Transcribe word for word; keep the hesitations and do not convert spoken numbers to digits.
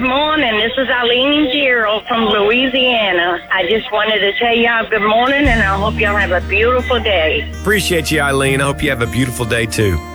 morning. This is Eileen Gerald from Louisiana. I just wanted to tell y'all good morning, and I hope y'all have a beautiful day. Appreciate you, Eileen. I hope you have a beautiful day, too.